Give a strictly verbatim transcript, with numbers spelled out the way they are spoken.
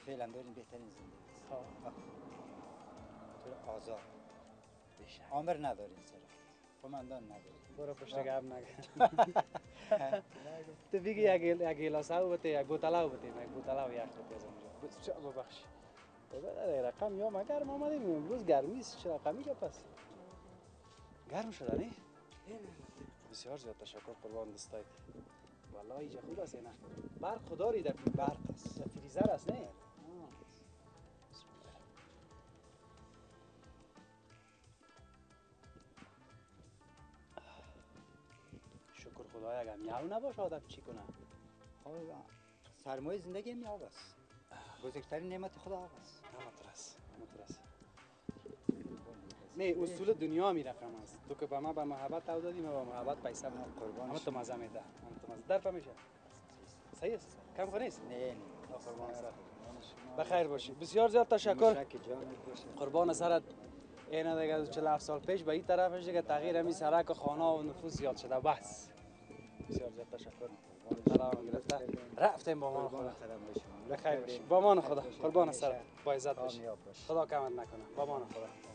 فعلا داریم بهترین زندگی. خب تو آزاد بیشتر آمر نداریم سر قماندان نداریم. برو پشت گپ نگه. تو بگی یک یک گلاس آب بده، یک بوتل آب بده، یک بوتل آب یک بده از اونجا. چه ببخشی. ببر رقم یا مگر ما آمدیم امروز گرمی است، چه رقمی که پس گرم شده نه؟ بسیار زیاد تشکر قربان دستایت. والله اینجا خوب است نه. برق خدا ری در برق است. فریزر است نه؟ شکر خدایا اگه میاو نباشه آدم چی کنه؟ سرمایه زندگی می آب است. بزرگترین نعمت خدا آب است. نمترس نمترس نه اصول دنیا می رقم است. تو که به ما به محبت او دادی، ما به محبت پیسه بدم. قربان اما تو مزه میده. اما تو مزه در میشه. صحیح است. کم خونیست؟ نه نه. قربان سرت. بخیر باشی. بسیار زیاد تشکر. قربان سرت. اینا دیگه چهل و هفت سال پیش به این طرفش دیگه تغییر همین سرک و خانه و نفوس زیاد شده بس. بسیار زیاد تشکر. سلام گرفته. رفتیم با ما خدا. بخیر باشی. با ما خدا. قربان سرت. با عزت باشی. خدا کمت نکنه. با ما خدا.